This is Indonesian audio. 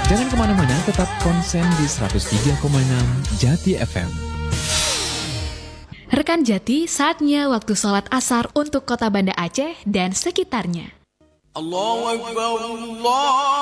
Jangan kemana-mana, tetap konsen di 103,6 Jati FM. Rekan Jati, saatnya waktu sholat asar untuk kota Banda Aceh dan sekitarnya. Allahu Akbar, Allah.